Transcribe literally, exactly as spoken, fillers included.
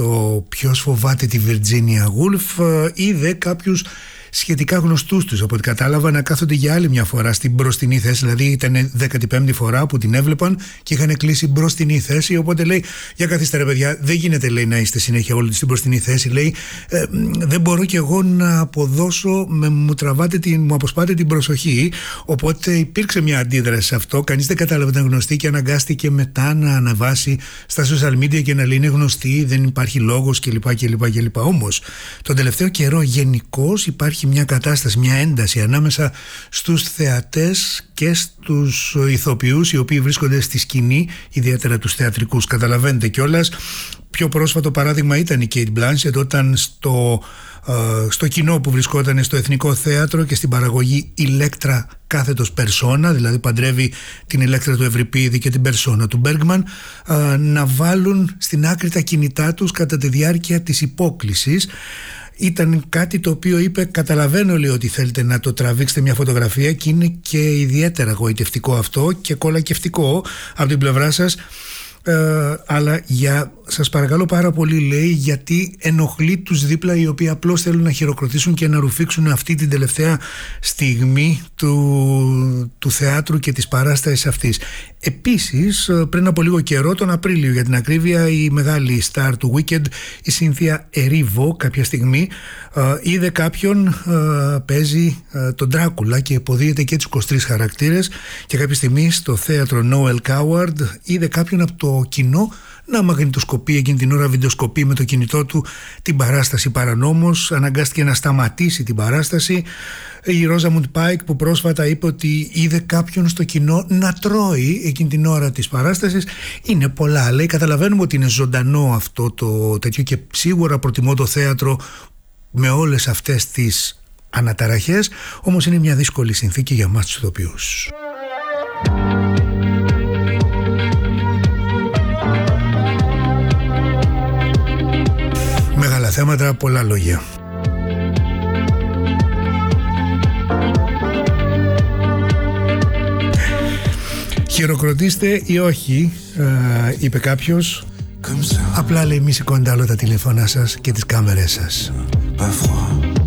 στο ποιος φοβάται τη Virginia Woolf, είδε κάποιους σχετικά γνωστούς τους, από ό,τι κατάλαβα, να κάθονται για άλλη μια φορά στην μπροστινή θέση. Δηλαδή ήταν δέκατη πέμπτη φορά που την έβλεπαν και είχαν κλείσει μπροστινή θέση. Οπότε λέει: για καθίστε ρε παιδιά, δεν γίνεται, λέει, να είστε συνέχεια όλοι στην μπροστινή θέση. Λέει: ε, δεν μπορώ κι εγώ να αποδώσω, με, μου τραβάτε την, μου αποσπάτε την προσοχή. Οπότε υπήρξε μια αντίδραση σε αυτό. Κανείς δεν κατάλαβε, ήταν γνωστή και αναγκάστηκε μετά να αναβάσει στα social media και να λέει: είναι γνωστή, δεν υπάρχει λόγος κλπ. κλπ, κλπ. Όμως τον τελευταίο καιρό γενικώς υπάρχει μια κατάσταση, μια ένταση ανάμεσα στους θεατές και στους ηθοποιούς οι οποίοι βρίσκονται στη σκηνή, ιδιαίτερα τους θεατρικούς. Καταλαβαίνετε κιόλας. Πιο πρόσφατο παράδειγμα ήταν η Kate Blanchett, όταν στο, ε, στο κοινό που βρισκόταν στο Εθνικό Θέατρο και στην παραγωγή Ηλέκτρα κάθετος Περσόνα, δηλαδή παντρεύει την Ηλέκτρα του Ευρυπίδη και την Περσόνα του Μπέργκμαν, ε, να βάλουν στην άκρη τα κινητά τους κατά τη διάρκεια της υπόκλησης. Ήταν κάτι το οποίο είπε: καταλαβαίνω, λέει, ότι θέλετε να το τραβήξετε μια φωτογραφία και είναι και ιδιαίτερα γοητευτικό αυτό και κολακευτικό από την πλευρά σας, ε, αλλά για, σας παρακαλώ πάρα πολύ, λέει, γιατί ενοχλεί τους δίπλα, οι οποίοι απλώς θέλουν να χειροκροτήσουν και να ρουφήξουν αυτή την τελευταία στιγμή του, του θεάτρου και της παράστασης αυτής. Επίσης, πριν από λίγο καιρό, τον Απρίλιο για την ακρίβεια, η μεγάλη στάρ του Wicked, η Σίνθια Ερίβο, κάποια στιγμή είδε κάποιον, παίζει τον Ντράκουλα και υποδίεται και τους είκοσι τρεις χαρακτήρες, και κάποια στιγμή στο θέατρο Noel Coward είδε κάποιον από το κοινό να μαγνητοσκοπεί εκείνη την ώρα, βιντεοσκοπεί με το κινητό του την παράσταση παρανόμως. Αναγκάστηκε να σταματήσει την παράσταση. Η Ρόζαμουντ Πάικ, που πρόσφατα είπε ότι είδε κάποιον στο κοινό να τρώει εκείνη την ώρα της παράστασης. Είναι πολλά, λέει. Καταλαβαίνουμε ότι είναι ζωντανό αυτό το τέτοιο και σίγουρα προτιμώ το θέατρο με όλες αυτές τις αναταραχές, όμως είναι μια δύσκολη συνθήκη για εμάς τους ηθοποιούς. Μεγάλα θέματα, πολλά λόγια. Χειροκροτήστε ή όχι, ε, είπε κάποιος. Απλά, λέει, μη σηκώνετε άλλο τα τηλέφωνα σας και τις κάμερες σας.